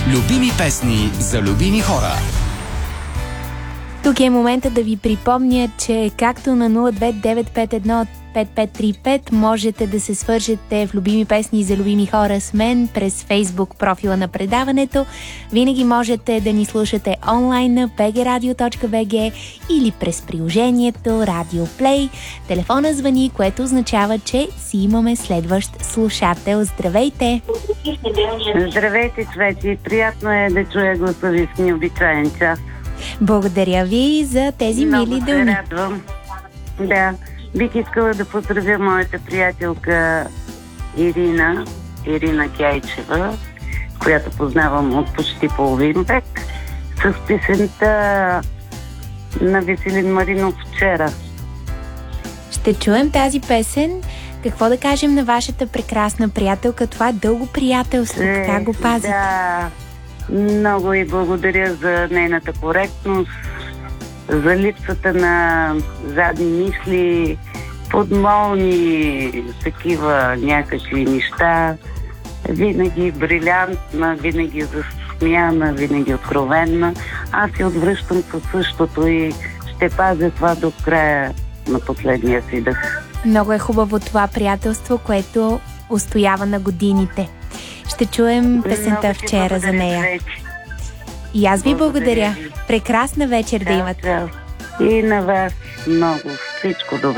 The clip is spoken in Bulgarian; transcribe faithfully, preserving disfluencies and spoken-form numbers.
Любими песни за любими хора. Тук е момента да ви припомня, че както на нула две девет пет едно пет пет три пет можете да се свържете в любими песни за любими хора с мен през Фейсбук профила на предаването. Винаги можете да ни слушате онлайн на би джи радио точка би джи или през приложението Radio Play. Телефона звъни, което означава, че си имаме следващ слушател. Здравейте! Здравейте, цвети! Приятно е да чуя гласа ви в необичаен час. Благодаря ви за тези Много мили се думи. радвам. Да, бих искала да поздравя моята приятелка Ирина, Ирина Кяйчева, която познавам от почти половин век, с песента на Веселин Маринов "Вчера". Ще чуем тази песен. Какво да кажем на вашата прекрасна приятелка? Това е дълго приятелство. Е, Как го пазите? Да, много и благодаря за нейната коректност, за липсата на задни мисли, подмолни такива някакви неща. Винаги брилянтна, винаги засмяна, винаги откровенна. Аз се отвръщам със същото и ще пазя това до края на последния си дъх. Много е хубаво това приятелство, което устоява на годините. Ще чуем песента Много ти "Вчера" за благодаря, нея. Цвети. И аз ви благодаря. Благодаря ви. Прекрасна вечер да Да, имате. чао. И на вас много. Всичко добро.